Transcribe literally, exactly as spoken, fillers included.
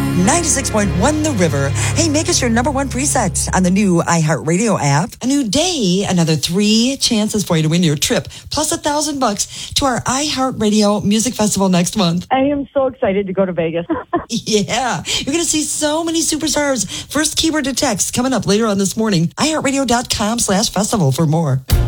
ninety-six point one The River. Hey, make us your number one preset on the new iHeartRadio app. A new day, another three chances for you to win your trip, plus a thousand bucks to our iHeartRadio Music Festival next month. I am so excited to go to Vegas. Yeah, you're going to see so many superstars. First keyword to text coming up later on this morning. iHeartRadio.com slash festival for more.